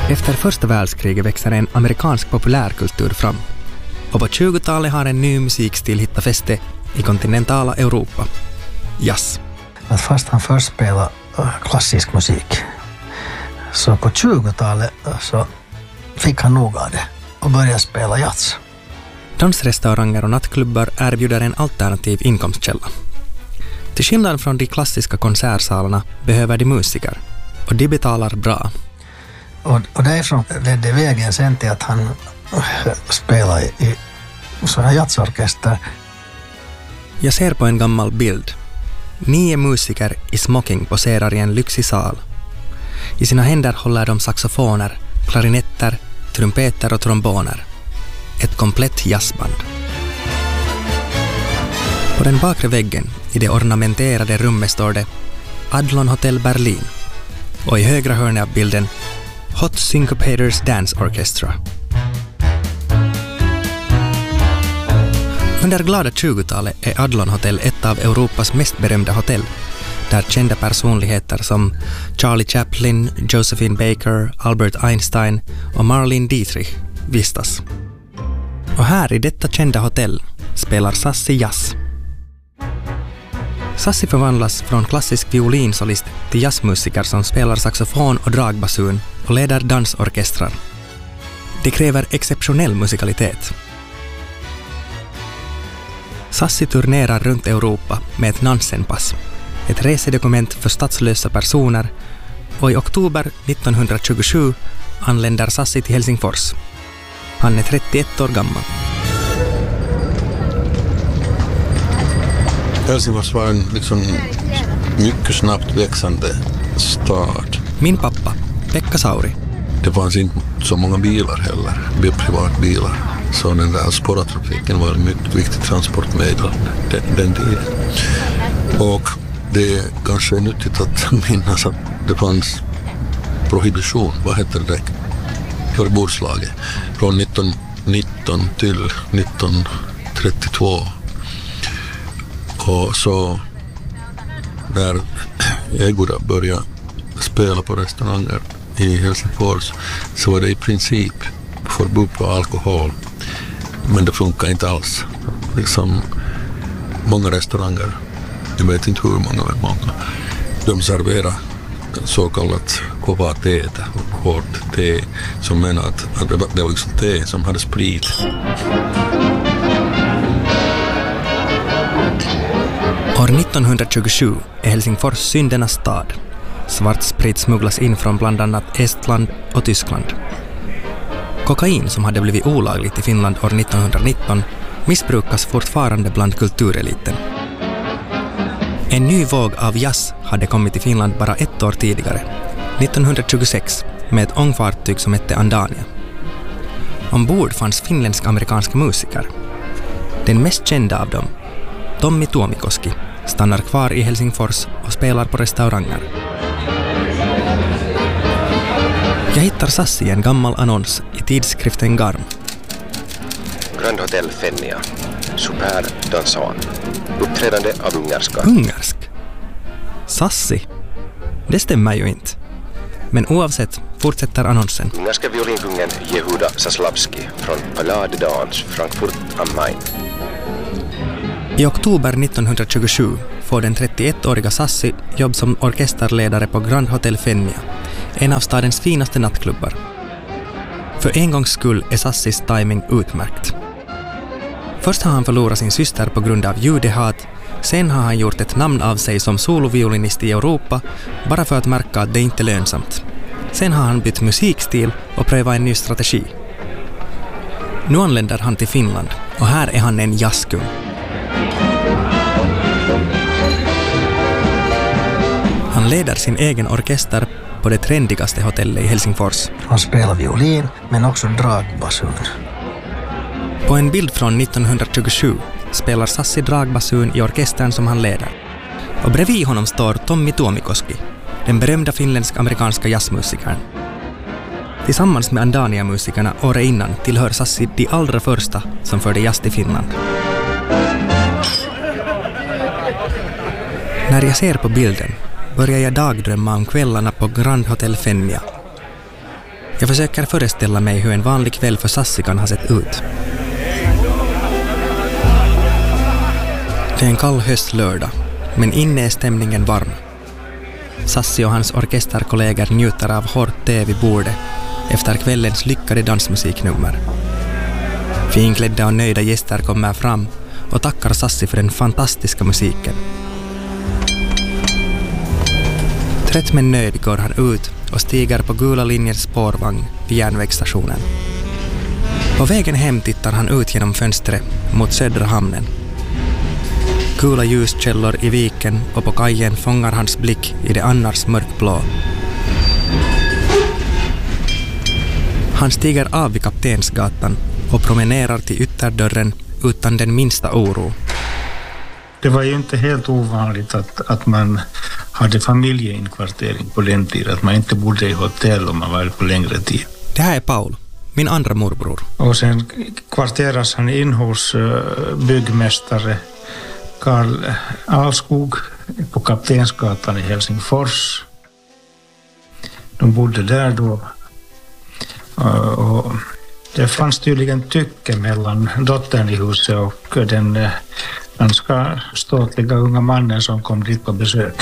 Efter första världskriget växer en amerikansk populärkultur fram. Och på 20-talet har en ny musikstil hittat fäste i kontinentala Europa. Jazz. Att fast han först spelade klassisk musik, så på 20-talet så fick han nog av det och började spela jazz. Dansrestauranger och nattklubbar erbjuder en alternativ inkomstkälla. Till skillnad från de klassiska konsertsalarna behöver de musiker, och de betalar bra. Och därifrån ledde vägen sen till att han spelade i sådana jazzorkester. Jag ser på en gammal bild. 9 musiker i smoking poserar i en lyxig sal. I sina händer håller de saxofoner, klarinetter, trumpeter och tromboner. Ett komplett jazzband. På den bakre väggen i det ornamenterade rummet står det Adlon Hotel Berlin, och i högra hörnet av bilden Hot Syncopators Dance Orchestra. Under glada 20-talet är Adlon Hotel ett av Europas mest berömda hotell, där kända personligheter som Charlie Chaplin, Josephine Baker, Albert Einstein och Marlene Dietrich vistas. Och här i detta kända hotell spelar Sassi jazz. Sassi förvandlas från klassisk violinsolist till jazzmusiker som spelar saxofon och dragbasun och leder dansorkestrar. Det kräver exceptionell musikalitet. Sassi turnerar runt Europa med ett Nansen-pass, ett resedokument för statslösa personer, och i oktober 1927 anländer Sassi till Helsingfors. Han är 31 år gammal. Helsingfors var en mycket snabbt växande stad. Min pappa, Pekka Sauri. Det fanns inte så många bilar heller, privatbilar. Så den där spårtrafiken var en mycket viktig transportmedel den tiden. Och det kanske är nyttigt att minnas att det fanns prohibition, vad heter det, förbudslaget, från 1919 till 1932. Och så när ägorna började spela på restauranger i Helsingfors så var det i princip förbud på alkohol. Men det funkar inte alls. Många restauranger, jag vet inte hur många, de serverar så kallat kova-te, hårt te, som menar att det var liksom te som hade sprit. År 1927 är Helsingfors syndernas stad. Svart sprit smugglas in från bland annat Estland och Tyskland. Kokain, som hade blivit olagligt i Finland år 1919, missbrukas fortfarande bland kultureliten. En ny våg av jazz hade kommit till Finland bara ett år tidigare, 1926, med ett ångfartyg som hette Andania. Ombord fanns finländsk-amerikanska musiker. Den mest kända av dem, Tommi Tuomikoski, stannar kvar i Helsingfors och spelar på restauranger. Jag hittar Sassi i en gammal annons i tidskriften Garm. Grand Hotel Fennia. Super dansant. Uppträdande av ungerska. Ungersk? Sassi? Det stämmer ju inte. Men oavsett fortsätter annonsen. Ungerska violinkungen Jehuda Saslavski från Palais de Danse, Frankfurt am Main. I oktober 1927 får den 31-åriga Sassi jobb som orkesterledare på Grand Hotel Fennia, en av stadens finaste nattklubbar. För en gångs skull är Sassis timing utmärkt. Först har han förlorat sin syster på grund av judehat, sen har han gjort ett namn av sig som soloviolinist i Europa bara för att märka att det inte är lönsamt. Sen har han bytt musikstil och prövat en ny strategi. Nu anländer han till Finland och här är han en jazzkung. Han leder sin egen orkester på det trendigaste hotellet i Helsingfors. Han spelar violin men också dragbasun. På en bild från 1927 spelar Sassi dragbasun i orkestern som han leder. Och bredvid honom står Tommi Tuomikoski, den berömda finländsk-amerikanska jazzmusikern. Tillsammans med Andania-musikerna året innan tillhör Sassi de allra första som förde jazz till Finland. När jag ser på bilden börjar jag dagdrömma om kvällarna på Grand Hotel Fennia. Jag försöker föreställa mig hur en vanlig kväll för Sassi kan ha sett ut. Det är en kall höstlördag, men inne är stämningen varm. Sassi och hans orkesterkollegor njuter av hårt te vid bordet efter kvällens lyckade dansmusiknummer. Finklädda och nöjda gäster kommer fram och tackar Sassi för den fantastiska musiken. Trött men nöjd går han ut och stiger på Gula linjens spårvagn vid järnvägsstationen. På vägen hem tittar han ut genom fönstret mot södra hamnen. Gula ljuskällor i viken och på kajen fångar hans blick i det annars mörkblå. Han stiger av vid Kaptensgatan och promenerar till ytterdörren utan den minsta oro. Det var ju inte helt ovanligt att man hade familjeinkvartering på den tiden, att man inte bodde i hotell om man var på längre tid. Det här är Paul, min andra morbror. Och sen kvarteras han in hos byggmästare Karl Alskog på Kaptensgatan i Helsingfors. De bodde där då. Och det fanns tydligen tycke mellan dottern i huset och den ganska ståtliga unga mannen som kom dit på besök.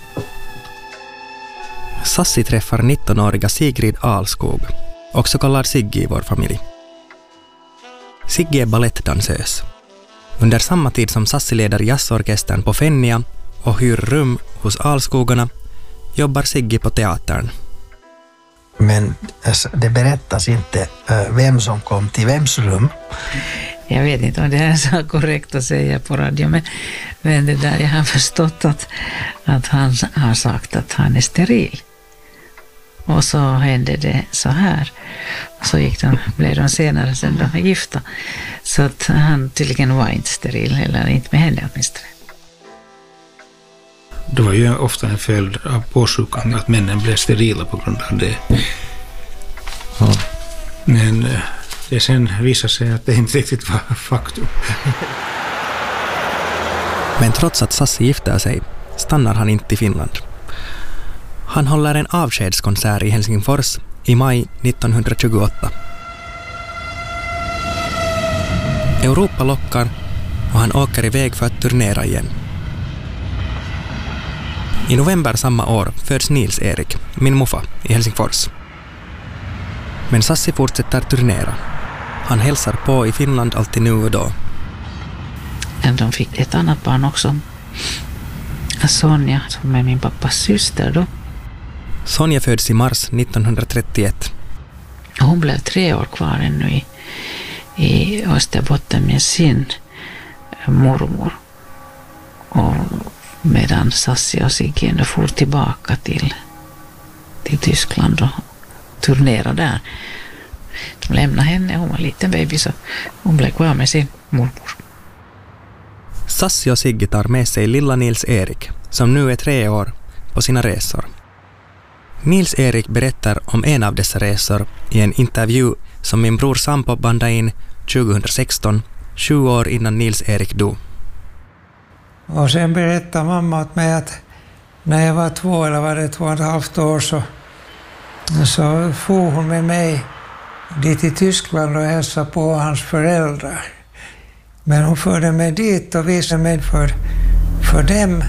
Sassi träffar 19-åriga Sigrid Alskog, också kallad Sigge i vår familj. Sigge är ballettdansös. Under samma tid som Sassi leder jazzorkestern på Fennia och hyr rum hos Alskogarna jobbar Sigge på teatern. Men det berättas inte vem som kom till vems rum. Jag vet inte om det är så korrekt att säga på radio, men det där jag har förstått att han har sagt att han är steril. Och så hände det så här. Så blev de senare sen då gifta. Så att han tydligen var inte steril, eller inte med henne åtminstone. Det var ju ofta en följd av påsjukan att männen blev sterila på grund av det. Ja. Men det sen visade sig att det inte riktigt var faktum. Men trots att Sassi gifter sig stannar han inte i Finland. Han håller en avskedskonsert i Helsingfors i maj 1928. Europa lockar och han åker iväg för att turnera igen. I november samma år föds Nils-Erik, min muffa, i Helsingfors. Men Sassi fortsätter turnera. Han hälsar på i Finland alltid nu och då. De fick ett annat barn också. Sonja, som är min pappas syster då. Sonja föds i mars 1931. Hon blev 3 år kvar ännu i Österbotten med sin mormor. Och medan Sassi och Sigge ändå for tillbaka till Tyskland och turnerade där. De lämnade henne, hon var en liten baby, så hon blev kvar med sin mormor. Sassi och Sigge tar med sig lilla Nils-Erik, som nu är 3 år, på sina resor. Nils-Erik berättar om en av dessa resor i en intervju som min bror Sampo bandade in 2016, 7 år innan Nils-Erik dog. Och sen berättade mamma åt mig att när jag var 2 eller var det 2,5 år så for hon med mig dit i Tyskland och hälsade på hans föräldrar. Men hon förde mig dit och visade mig för dem.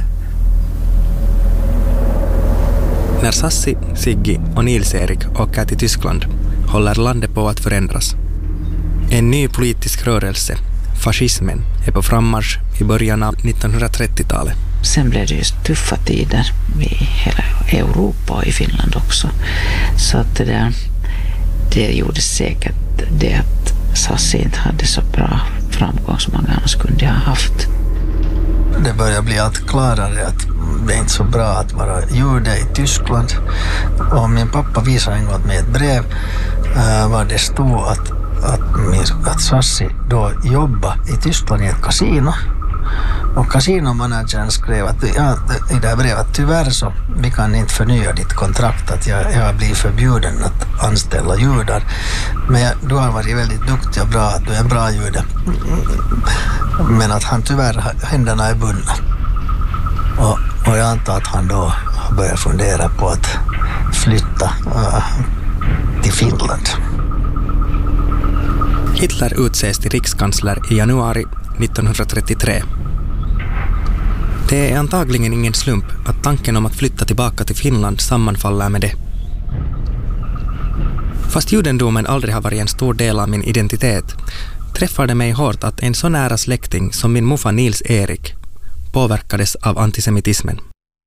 När Sassi, Sigge och Nils-Erik åker till Tyskland håller landet på att förändras. En ny politisk rörelse, fascismen, är på frammarsch i början av 1930-talet. Sen blev det ju tuffa tider i hela Europa och i Finland också. Så att det gjorde säkert det att Sassi inte hade så bra framgång som många annars kunde ha haft. Det börjar bli allt klarare att det är inte så bra att vara jude i Tyskland. Och min pappa visade en gång med ett brev var det stod att Sassi då jobbade i Tyskland i ett kasino. Och kasinomanagern skrev att i det här brevet att tyvärr så vi kan inte förnya ditt kontrakt, att jag blir förbjuden att anställa judar. Men du har varit väldigt duktig och bra, att du är en bra jude. Men att han tyvärr, händerna är bundna. Och jag antar att han då börjar fundera på att flytta till Finland. Hitler utses till rikskansler i januari 1933. Det är antagligen ingen slump att tanken om att flytta tillbaka till Finland sammanfaller med det. Fast judendomen aldrig har varit en stor del av min identitet träffar det mig hårt att en så nära släkting som min morfar Nils Erik påverkades av antisemitismen.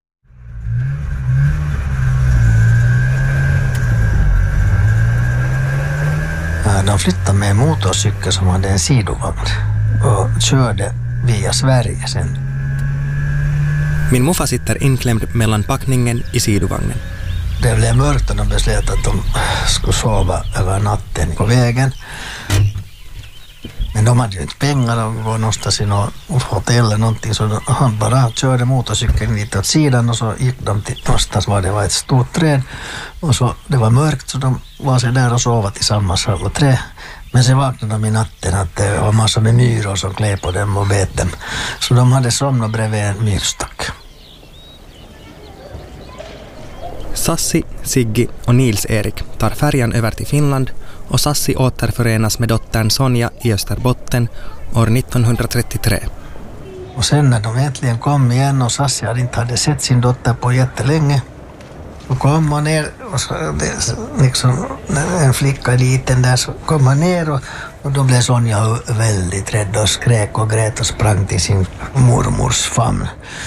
De flyttade med en motorcykel som hade en sidovagn och körde via Sverige sen. Min morfar sitter inklämd mellan packningen i sidovagnen. Det blev mörkt och de beslöt att de skulle sova över natten på vägen. Men de hade ju inte pengar att gå någonstans i något hotell eller någonting, så han bara körde motorcykeln lite åt sidan och så gick de till någonstans var det var ett stort träd och så det var mörkt så de var sig där och sova tillsammans alla tre. Men sen vaknade de i natten att det var massor med myror som klev på dem och bet dem. Så de hade somnat bredvid en myrstack. Sassi, Siggi och Nils Erik tar färjan över till Finland och Sassi återförenas med dottern Sonja i Österbotten år 1933. Och sen när de äntligen kom igen och Sassi hade sett sin dotter på jättelänge, så kom man ner och så, liksom, en flicka liten där, så kom man ner och då blev Sonja väldigt rädd och skrek och grät och sprang till sin mormors famn.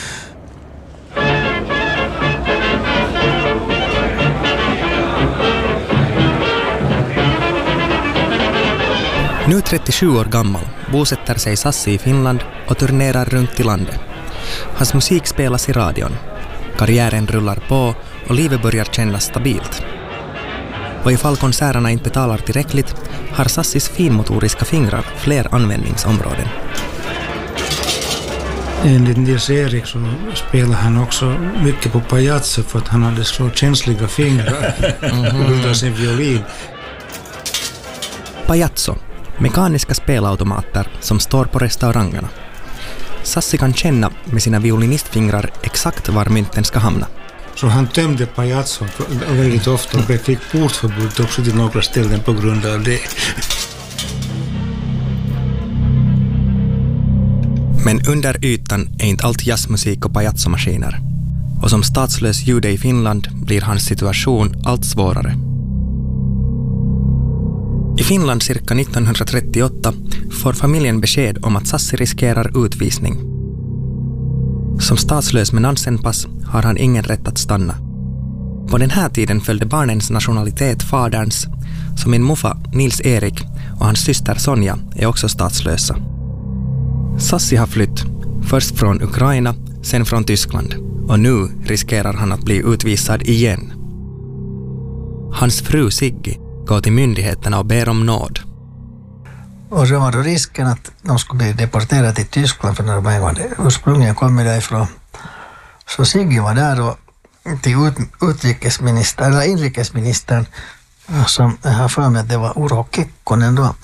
Nu 37 år gammal bosätter sig Sassi i Finland och turnerar runt i landet. Hans musik spelas i radion. Karriären rullar på och livet börjar kännas stabilt. Och ifall konserterna inte betalar tillräckligt har Sassis finmotoriska fingrar fler användningsområden. Enligt Nils Erik så spelar han också mycket på pajazzo för att han hade så känsliga fingrar under sin violin. Pajazzo, mekaniska spelautomater som står på restaurangerna. Sassi kan känna med sina violinistfingrar exakt var mynten ska hamna. Så han tömde pajazzo väldigt ofta och fick portförbud också till några ställen på grund av det. Men under ytan är inte allt jazzmusik och pajazzomaskiner. Och som statslös jude i Finland blir hans situation allt svårare. I Finland cirka 1938 får familjen besked om att Sassi riskerar utvisning. Som statslös med Nansen-pass har han ingen rätt att stanna. På den här tiden följde barnens nationalitet faderns, så min morfar Nils Erik och hans syster Sonja är också statslösa. Sassi har flytt, först från Ukraina, sen från Tyskland, och nu riskerar han att bli utvisad igen. Hans fru Siggi går till myndigheterna och ber om nåd. Och så var då risken att de skulle bli deporterade till Tyskland, för när de en gång ursprungligen kom därifrån. Så Siggi var där och till inrikesministern, som jag har för mig att det var Urho Kekkonen då.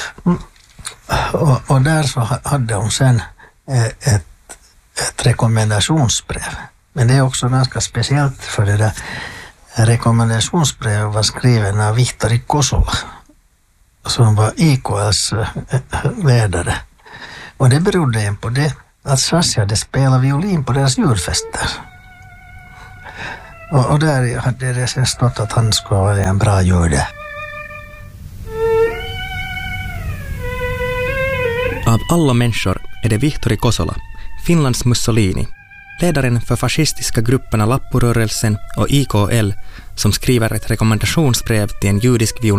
Och där så hade hon sen ett rekommendationsbrev. Men det är också ganska speciellt, för det där rekommendationsbrevet var skriven av Vihtori Kosola, som var IKLs ledare. Och det berodde igen på det att Sassi hade spelat violin på deras julfester. Och där hade det sen stått att han skulle vara en bra jude. Av alla människor är det Vihtori Kosola, Finlands Mussolini, ledaren för fascistiska grupperna Lappurörelsen och IKL, som skriver ett rekommendationsbrev till en judisk violinist